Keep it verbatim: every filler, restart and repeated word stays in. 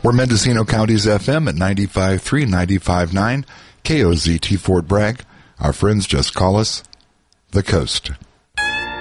We're Mendocino County's F M at ninety-five point three, ninety-five point nine, K O Z T Fort Bragg. Our friends just call us The Coast.